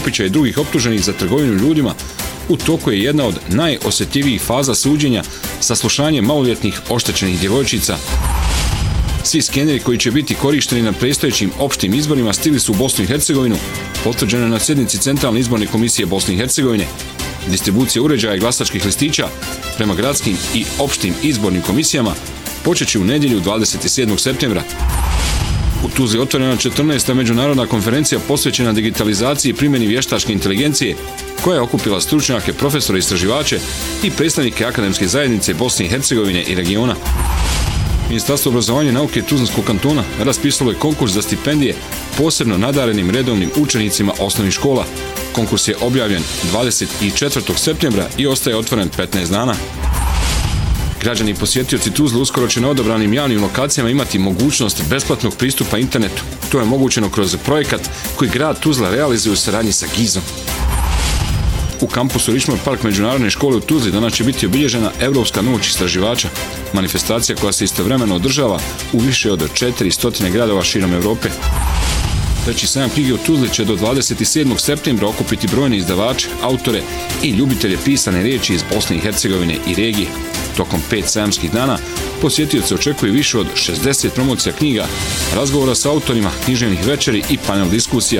Ljupića i drugih optuženih za trgovinu ljudima, u toku je jedna od najosjetljivijih faza suđenja, saslušanje maloljetnih oštećenih djevojčica. Svi skeneri koji će biti korišteni na predstojećim opštim izborima stigli su u Bosnu i Hercegovinu, potvrđeno je na sjednici Centralne izborne komisije Bosne i Hercegovine. Distribucija uređaja i glasačkih listića prema gradskim i opštim izbornim komisijama počeće u nedjelju 27. septembra. U Tuzli je otvorena 14. međunarodna konferencija posvećena digitalizaciji i primjeni vještačke inteligencije, koja je okupila stručnjake, profesore, istraživače i predstavnike akademske zajednice Bosne i Hercegovine i regiona. Ministarstvo obrazovanja i nauke Tuzlanskog kantona raspisalo je konkurs za stipendije posebno nadarenim redovnim učenicima osnovnih škola. Konkurs je objavljen 24. septembra i ostaje otvoren 15 dana. Građani i posjetioci Tuzle uskoro će na odabranim javnim lokacijama imati mogućnost besplatnog pristupa internetu. To je omogućeno kroz projekat koji grad Tuzla realizuje u saradnji sa GIZ-om. U kampusu Richmond Park međunarodne škole u Tuzli danas će biti obilježena Evropska noć istraživača, manifestacija koja se istovremeno održava u više od 400 gradova širom Evrope. Treći sajam knjige u Tuzli će do 27. septembra okupiti brojne izdavače, autore i ljubitelje pisane riječi iz Bosne i Hercegovine i regije. Tokom 5 sajamskih dana posjetioci očekuju više od 60 promocija knjiga, razgovora sa autorima, književnih večeri i panel diskusija.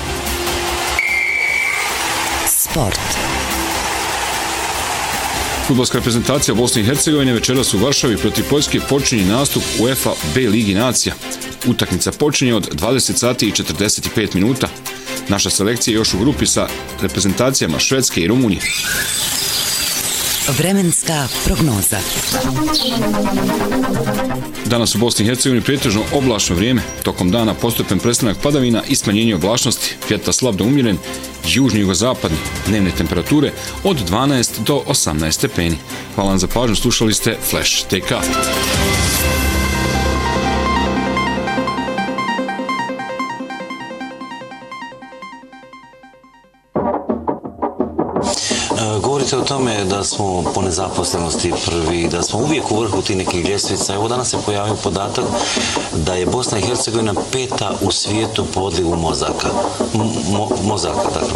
Sport. Fudbalska reprezentacija Bosne i Hercegovine večeras u Varšavi protiv Poljske počinje nastup UEFA B Ligi nacija. Utakmica počinje od 20 sati i 45 minuta. Naša selekcija je još u grupi sa reprezentacijama Švedske i Rumunije. Vremenska prognoza. Danas u Bosni i Hercegovini pretežno oblačno vrijeme. Tokom dana postepen prestanak padavina i smanjenje oblačnosti. Vjetar slab do umjeren, južni jugozapadni. Dnevne temperature od 12 do 18 stepeni. Hvala vam za pažnju, slušali ste Flash TK. Govorite o tome da smo po nezaposlenosti prvi, da smo uvijek u vrhu tih nekih ljestvica. Evo danas se pojavio podatak da je Bosna i Hercegovina 5. u svijetu po odlivu mozaka. Dakle,